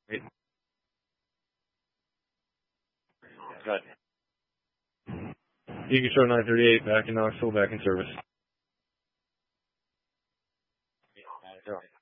Great. Got it. You can show 938 back in Knoxville, back in service.